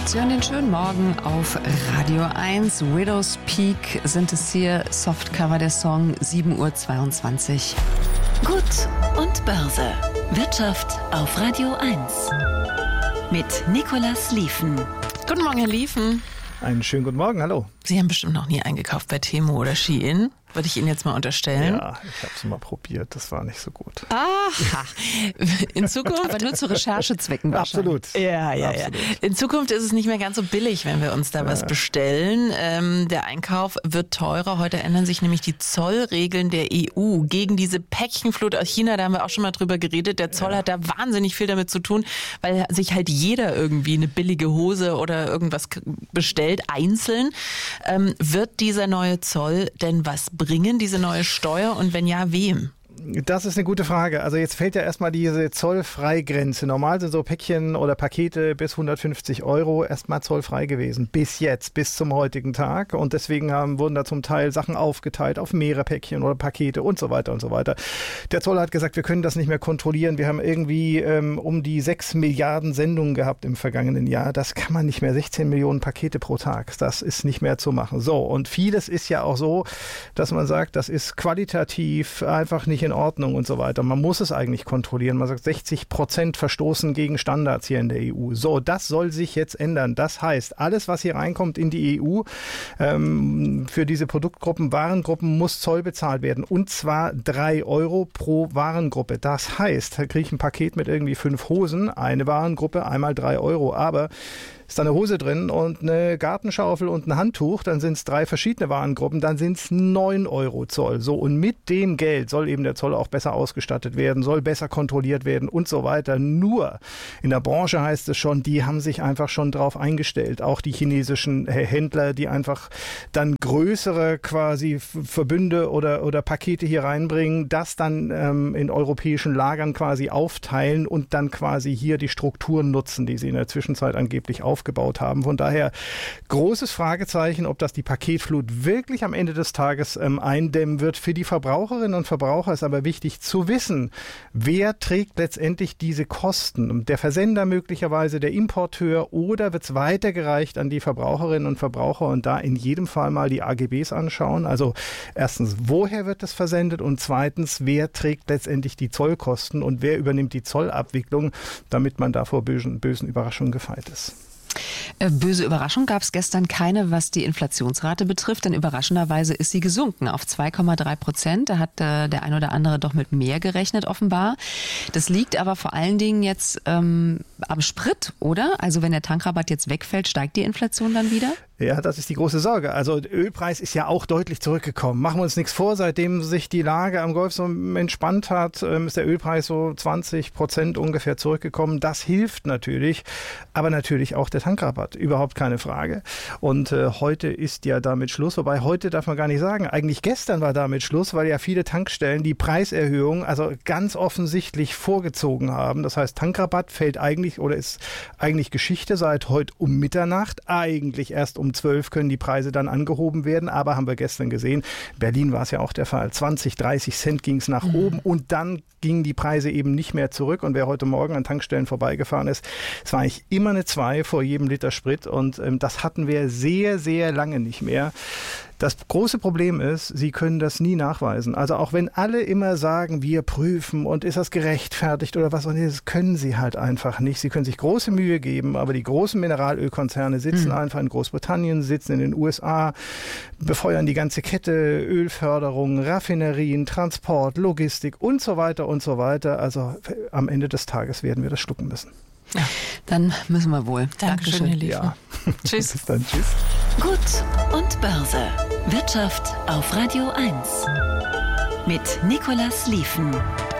Sie hören den schönen Morgen auf Radio 1. Widow's Peak sind es hier. Softcover der Song, 7:22 Uhr. Gut und Börse. Wirtschaft auf Radio 1. Mit Nicolas Lieven. Guten Morgen, Herr Lieven. Einen schönen guten Morgen, hallo. Sie haben bestimmt noch nie eingekauft bei Temu oder Shein. Würde ich Ihnen jetzt mal unterstellen. Ja, ich habe es mal probiert, das war nicht so gut. Aha. In Zukunft, aber nur zu Recherchezwecken wahrscheinlich. Absolut. Ja. In Zukunft ist es nicht mehr ganz so billig, wenn wir uns da was bestellen. Der Einkauf wird teurer. Heute ändern sich nämlich die Zollregeln der EU gegen diese Päckchenflut aus China. Da haben wir auch schon mal drüber geredet. Der Zoll hat da wahnsinnig viel damit zu tun, weil sich halt jeder irgendwie eine billige Hose oder irgendwas bestellt, einzeln. Wird dieser neue Zoll denn was bringen, diese neue Steuer, und wenn ja, wem? Das ist eine gute Frage. Also jetzt fällt ja erstmal diese Zollfreigrenze. Normal sind so Päckchen oder Pakete bis 150 € erstmal zollfrei gewesen. Bis jetzt, bis zum heutigen Tag. Und deswegen wurden da zum Teil Sachen aufgeteilt auf mehrere Päckchen oder Pakete und so weiter und so weiter. Der Zoll hat gesagt, wir können das nicht mehr kontrollieren. Wir haben irgendwie um die 6 Milliarden Sendungen gehabt im vergangenen Jahr. Das kann man nicht mehr. 16 Millionen Pakete pro Tag. Das ist nicht mehr zu machen. So, und vieles ist ja auch so, dass man sagt, das ist qualitativ einfach nicht in Ordnung und so weiter. Man muss es eigentlich kontrollieren. Man sagt, 60% verstoßen gegen Standards hier in der EU. So, das soll sich jetzt ändern. Das heißt, alles, was hier reinkommt in die EU, für diese Produktgruppen, Warengruppen, muss Zoll bezahlt werden. Und zwar 3 € pro Warengruppe. Das heißt, da kriege ich ein Paket mit irgendwie 5 Hosen, eine Warengruppe, einmal 3 €. Aber ist da eine Hose drin und eine Gartenschaufel und ein Handtuch, dann sind es 3 verschiedene Warengruppen, dann sind es 9 € Zoll. So, und mit dem Geld soll eben der Zoll auch besser ausgestattet werden, soll besser kontrolliert werden und so weiter. Nur in der Branche heißt es schon, die haben sich einfach schon drauf eingestellt. Auch die chinesischen Händler, die einfach dann größere quasi Verbünde oder Pakete hier reinbringen, das dann in europäischen Lagern quasi aufteilen und dann quasi hier die Strukturen nutzen, die sie in der Zwischenzeit angeblich aufgebaut haben. Von daher großes Fragezeichen, ob das die Paketflut wirklich am Ende des Tages eindämmen wird. Für die Verbraucherinnen und Verbraucher ist aber wichtig zu wissen, wer trägt letztendlich diese Kosten. Der Versender möglicherweise, der Importeur, oder wird es weitergereicht an die Verbraucherinnen und Verbraucher, und da in jedem Fall mal die AGBs anschauen. Also erstens, woher wird es versendet, und zweitens, wer trägt letztendlich die Zollkosten und wer übernimmt die Zollabwicklung, damit man da vor bösen Überraschungen gefeit ist. Böse Überraschung gab es gestern keine, was die Inflationsrate betrifft, denn überraschenderweise ist sie gesunken auf 2,3%. Da hat der ein oder andere doch mit mehr gerechnet, offenbar. Das liegt aber vor allen Dingen jetzt am Sprit, oder? Also wenn der Tankrabatt jetzt wegfällt, steigt die Inflation dann wieder? Ja, das ist die große Sorge. Also der Ölpreis ist ja auch deutlich zurückgekommen. Machen wir uns nichts vor, seitdem sich die Lage am Golf so entspannt hat, ist der Ölpreis so 20% ungefähr zurückgekommen. Das hilft natürlich, aber natürlich auch der Tankrabatt, überhaupt keine Frage. Und heute ist ja damit Schluss, wobei heute darf man gar nicht sagen, eigentlich gestern war damit Schluss, weil ja viele Tankstellen die Preiserhöhung also ganz offensichtlich vorgezogen haben. Das heißt, Tankrabatt fällt eigentlich oder ist eigentlich Geschichte seit heute um Mitternacht, eigentlich erst um 12 können die Preise dann angehoben werden, aber haben wir gestern gesehen, in Berlin war es ja auch der Fall, 20, 30 Cent ging es nach oben und dann gingen die Preise eben nicht mehr zurück, und wer heute Morgen an Tankstellen vorbeigefahren ist, es war eigentlich immer eine 2 vor jedem Liter Sprit, und das hatten wir sehr, sehr lange nicht mehr. Das große Problem ist, sie können das nie nachweisen. Also auch wenn alle immer sagen, wir prüfen und ist das gerechtfertigt oder was, und das können sie halt einfach nicht. Sie können sich große Mühe geben, aber die großen Mineralölkonzerne sitzen einfach in Großbritannien, sitzen in den USA, befeuern die ganze Kette, Ölförderung, Raffinerien, Transport, Logistik und so weiter und so weiter. Also am Ende des Tages werden wir das schlucken müssen. Ja, dann müssen wir wohl. Dankeschön, Herr Lieven. Ja. Tschüss. Bis dann, tschüss. Gut und Börse. Wirtschaft auf Radio 1. Mit Nicolas Lieven.